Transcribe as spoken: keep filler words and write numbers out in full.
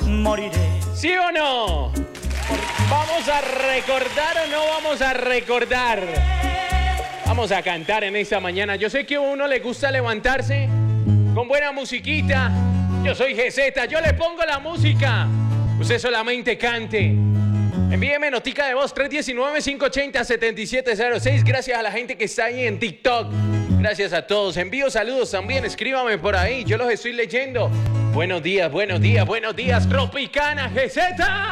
moriré. ¿Sí o no? ¿Vamos a recordar o no vamos a recordar? Vamos a cantar en esta mañana. Yo sé que a uno le gusta levantarse con buena musiquita. Yo soy G Z, yo le pongo la música. Usted solamente cante. Envíeme notica de voz tres uno nueve, cinco ocho cero, siete siete cero seis. Gracias a la gente que está ahí en TikTok. Gracias a todos. Envío saludos también. Escríbame por ahí. Yo los estoy leyendo. Buenos días, buenos días, buenos días. Tropicana G Z.